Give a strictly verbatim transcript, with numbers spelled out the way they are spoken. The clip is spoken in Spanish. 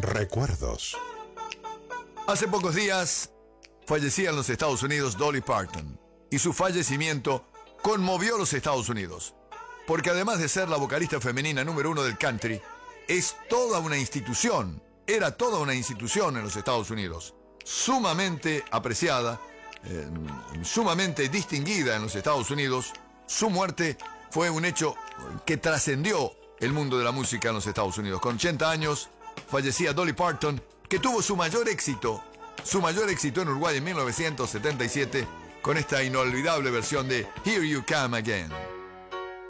Recuerdos. Hace pocos días fallecía en los Estados Unidos Dolly Parton, y su fallecimiento conmovió a los Estados Unidos, porque además de ser la vocalista femenina número uno del country, es toda una institución, era toda una institución en los Estados Unidos, sumamente apreciada, eh, sumamente distinguida en los Estados Unidos. Su muerte fue un hecho que trascendió el mundo de la música en los Estados Unidos. Con ochenta años fallecía Dolly Parton, que tuvo su mayor éxito, su mayor éxito en Uruguay en mil novecientos setenta y siete, con esta inolvidable versión de Here You Come Again.